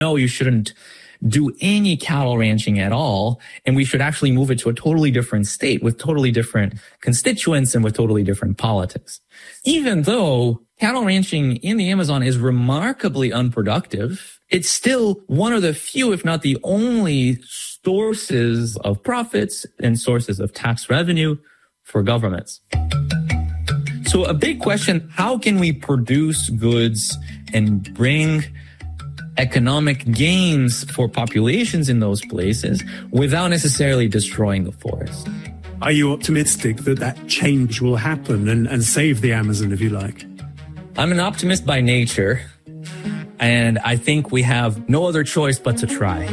no, you shouldn't do any cattle ranching at all. And we should actually move it to a totally different state with totally different constituents and with totally different politics. Even though cattle ranching in the Amazon is remarkably unproductive, it's still one of the few, if not the only, sources of profits and sources of tax revenue for governments. So a big question, how can we produce goods and bring economic gains for populations in those places without necessarily destroying the forest? Are you optimistic that that change will happen and save the Amazon, if you like? I'm an optimist by nature, and I think we have no other choice but to try.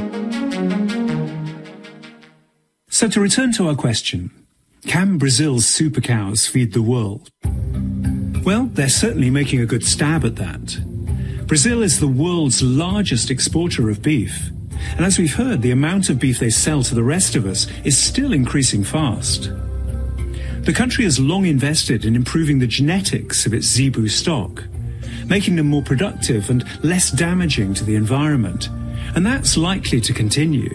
So to return to our question, can Brazil's super cows feed the world? Well, they're certainly making a good stab at that. Brazil is the world's largest exporter of beef. And as we've heard, the amount of beef they sell to the rest of us is still increasing fast. The country has long invested in improving the genetics of its zebu stock, making them more productive and less damaging to the environment. And that's likely to continue.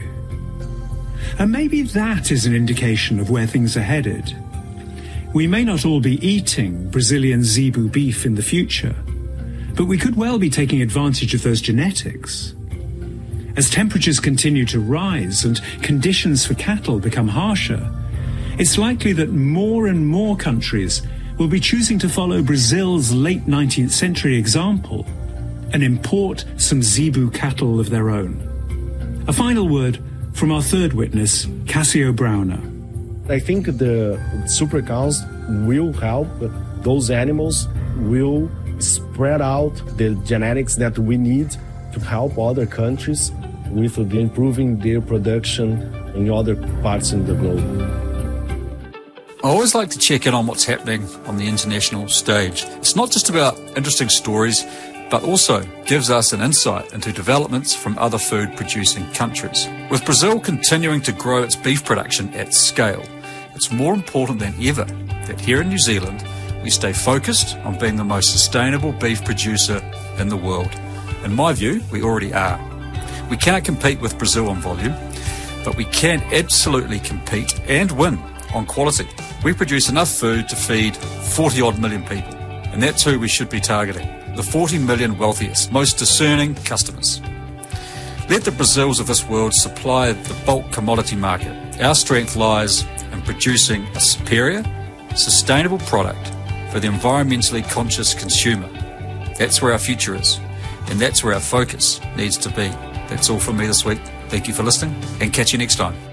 And maybe that is an indication of where things are headed. We may not all be eating Brazilian zebu beef in the future, but we could well be taking advantage of those genetics. As temperatures continue to rise and conditions for cattle become harsher, it's likely that more and more countries will be choosing to follow Brazil's late 19th century example and import some zebu cattle of their own. A final word from our third witness, Cassio Browner. I think the super cows will help. Those animals will spread out the genetics that we need to help other countries with improving their production in other parts of the globe. I always like to check in on what's happening on the international stage. It's not just about interesting stories, but also gives us an insight into developments from other food-producing countries. With Brazil continuing to grow its beef production at scale, it's more important than ever that here in New Zealand, we stay focused on being the most sustainable beef producer in the world. In my view, we already are. We can't compete with Brazil on volume, but we can absolutely compete and win on quality. We produce enough food to feed 40-odd million people, and that's who we should be targeting, the 40 million wealthiest, most discerning customers. Let the Brazils of this world supply the bulk commodity market. Our strength lies in producing a superior, sustainable product for the environmentally conscious consumer. That's where our future is, and that's where our focus needs to be. That's all from me this week. Thank you for listening, and catch you next time.